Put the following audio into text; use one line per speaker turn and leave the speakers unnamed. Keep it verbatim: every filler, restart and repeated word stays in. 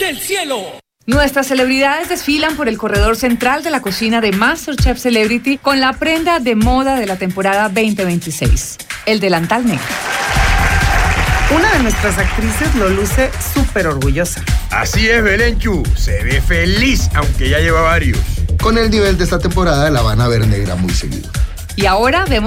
del cielo.
Nuestras celebridades desfilan por el corredor central de la cocina de MasterChef Celebrity con la prenda de moda de la temporada veinte veintiséis, el delantal negro.
Una de nuestras actrices lo luce súper orgullosa.
Así es, Belenchu. Se ve feliz, aunque ya lleva varios.
Con el nivel de esta temporada la van a ver negra muy seguido.
Y ahora vemos